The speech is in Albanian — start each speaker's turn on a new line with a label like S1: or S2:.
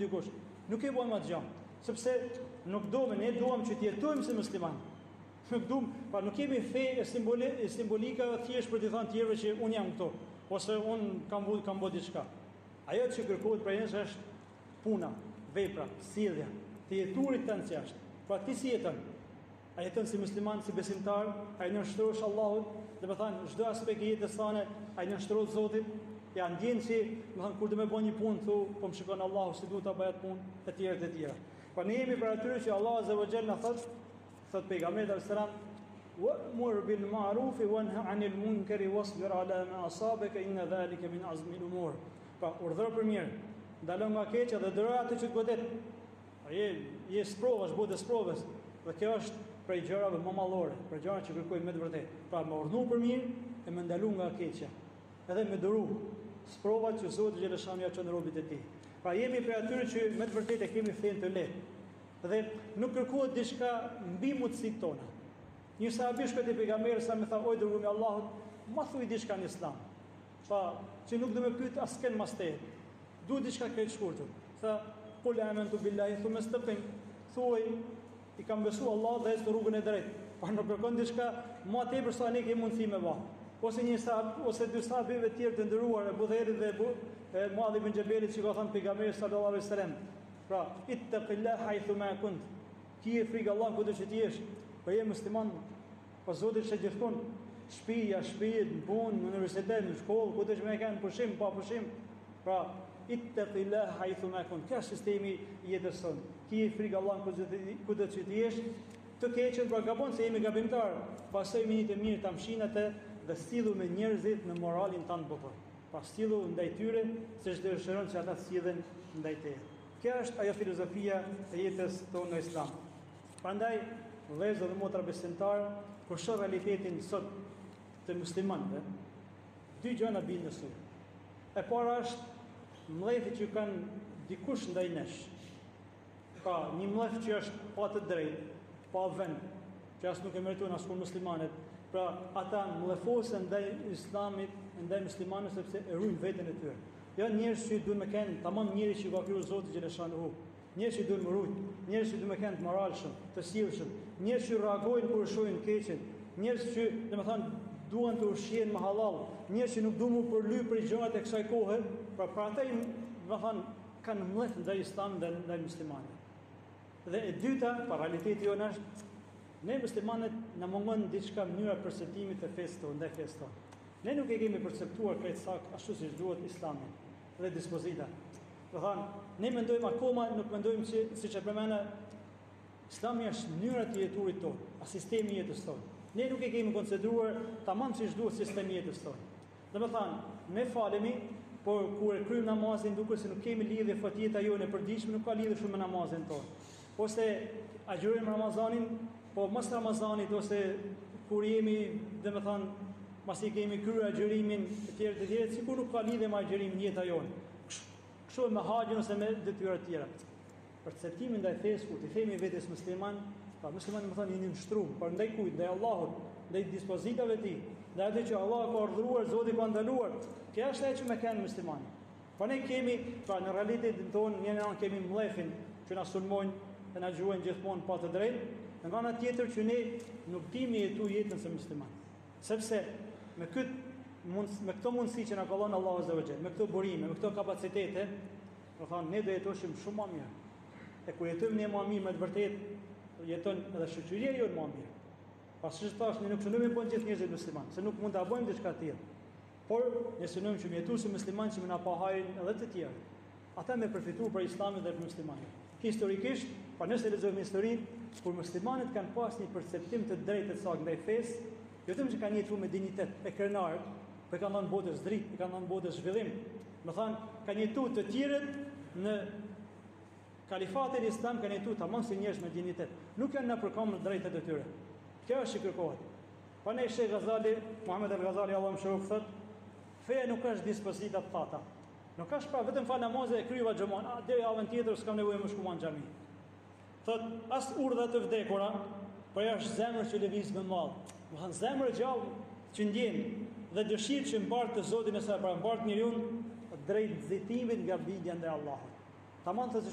S1: dikush. Nuk e bëjmë atë gjë, sepse nuk ne duam që të jetojmë si musliman. Nuk duam, pa nuk kemi fe e simbolika thjesht për të thënë tjerëve që un jam këtu, ose un kam bërë diçka. Ajo që kërkohet për njerëz është puna, vepra, sjellja, të jetuarit tanë si është. Pra ti si jeton? A jeton si musliman, si besimtar, a i nënshtrohesh Allahut, dhe më thënë, çdo aspekt i jetës tane, a i nënshtrohet Zotit, ja ndjen që, më thënë, kur të me bën një punë, thu, po më shikon Allahu si duhet ta bëj atë punë, e tjera. Pa ne jemi për atyre që Allah azza wa jalla na thot pejgamberi sallallahu alajhi wasallam, wa'mur bil ma'ruf wanha 'anil munkari wasbir 'ala ma asabaka inna dhalika min azmi al-umur. Pa urdhëro për mirë, ndalo nga keqja dhe dëro atë që të godet. Je sprovash, botë sprovës. Dhe kjo është prej gjërave më mallore, prej gjërave që kërkojmë me të vërtetë. Pra më urdhënu për mirë e më ndalu nga keqja. Edhe me dëru sprovat që Zoti xhaleshani ja çon robët e tij. Pra jemi prej atyre që me të vërtetë kemi fen të lehtë. Dhe nuk kërkohet diçka mbi mundësitë tona. Një sahabi shkoi te pejgamberi sa më tha, oj dërguari i Allahut, ma thuaj diçka në Islam. Tha, që nuk do më pyet askën mas te. Duhet diçka këtë shkurtër. Tha, qul amantu billahi thumma istaqim. Thuaj, i kam besu Allah dhe ecë rrugën e drejtë. Pa nuk kërkon diçka më tepër sa ne kemi mundësi me bë. Ose një sahabë ose dy sahabëve të tjerë të nderuar, Abu Dherit dhe Muadh ibn Jabelit, që ka thënë pejgamberi sallallahu alaihi wasallam. Pra, ittaqillaha haythu ma kunt. Ti e frikë Allah kudo që ti jesh. Po je musliman, po Zoti është gjithkund. Shtëpia, në punë, në universitet, në shkollë, kudo që më kanë pushim, pa pushim. Pra, ittaqillaha haythu ma kunt. Kjo është sistemi i jetës sonë. Ti e frikë Allah kudo që ti jesh. Të keqen pra gabon se jemi gabimtar. Pastaj minit e mirë ta mshinat dhe sillu me njerëzit në moralin tanë bukur. Pa sillu ndaj tyre, se çdo dëshiron që ata sillen ndaj teje. Kjo është ajo filozofia e jetës tonë në Islam. Prandaj, vëllezër dhe motra besimtarë, kur shoh realitetin sot të muslimanëve, dy gjëra bijnë në sy. E para është mllëfi që kanë dikush ndaj nesh. Ka një mllëf që është pa të drejtë, pa vend, që as nuk e meritojnë as kur muslimanët. Pra, ata mllëfosen ndaj Islamit, ndaj muslimanëve sepse e ruajnë veten e tyre. Jo njerëz që duhen me kenë tamam njëri që ka krijuar Zoti xhaleshanu. Njerëz që duhen më rujt, njerëz që duhen me kenë të moralshëm, të sjellshëm, njerëz që reagojnë kur shohin keqen, njerëz që, domethënë, duan të ushqehen me halal, njerëz që nuk duan më përly për gjërat e kësaj kohe, pra ata, domethënë, kanë mllëf ndaj Islamit dhe ndaj muslimanëve. Dhe e dyta, pa realiteti jonë është, ne muslimanët na mungon diçka mënyra perceptimit të fesë tonë, ndaj fesë tonë. Ne nuk e kemi perceptuar krejt sakt ashtu siç duhet Islami dhe dispozita. Do thënë, ne mendojmë akoma, nuk mendojmë që siç e përmenda, Islami është mënyra e jetuarit tonë, a sistemi i jetës tonë. Ne nuk e kemi konsideruar tamam siç duhet sistemi i jetës tonë. Domethënë, ne falemi, por kur e kryjmë namazin duke se nuk kemi lidhje fatjeta jone e përditshme, nuk ka lidhje shumë me namazin tonë. Ose agjërojmë Ramazanin, po mos Ramazanit ose kur jemi, domethënë, masi kemi kryer agjërimin e tjerë, sikur nuk ka lidhje me agjërimin jeta jonë. Kështu me haxhin ose me detyra të tjera. Perceptimi ndaj fesë, kur ti themi vetes musliman, pa musliman më thonë jeni nështruar, por ndaj kujt? Ndaj Allahut, ndaj dispozitave të tij, ndaj atë që Allah ka urdhëruar, Zoti ka ndaluar. Kjo është ajo që më kanë muslimanë. Po ne kemi, pra në realitetin tonë, ne kemi mllëfin që na sulmojnë dhe na gjuajnë gjithmonë pa të drejtë, nga ana tjetër që ne nuk dimi jetu jetën se musliman. Sepse me këto mundësi që na ka dhënë Allahu azza wa jall, me këto burime, me këto kapacitete, do thonë ne do jetoshim shumë më mirë. E kur jetojmë ne më mirë, me të vërtetë jeton edhe shoqëria jonë më mirë. Pasi thash ne nuk shënojmë po gjithë njerëzit musliman, se nuk mund ta bëjmë diçka të tillë. Por ne synojmë që jetojmë si musliman që më na pa hajrin edhe të tjerë. Ata me përfituar për Islamin dhe për muslimanët. Historikisht, pa nëse lexojmë historinë, kur muslimanët kanë pas një perceptim të drejtë të saktë ndaj fesë, jo vetëm që kanë jetuar me dinjitet e krenar, por kanë dhënë botës dritë, kanë dhënë botës zhvillim. Do thonë, kanë jetuar të tjerët në kalifatin islam, kanë jetuar tamam si njerëz me dinjitet. Nuk janë në përkohë drejtat e tyre. Kjo është që kërkohet. Pa ne Sheikh Ghazali, Muhammad al-Ghazali, Allah më shërof, thotë, feja nuk është dispozita të thata. Nuk është pra vetëm fal namazin e kryeva xhamon, deri javën tjetër s'kam nevojë më shkuan në xhami. Thotë, as urdha të vdekura, por është zemër që lëviz me mall. Do thënë zemër e gjallë që ndjen dhe dëshirë që mbart të Zotin e saj, pra mbart njeriu drejt nxitimit nga bindja ndaj Allahut. Tamam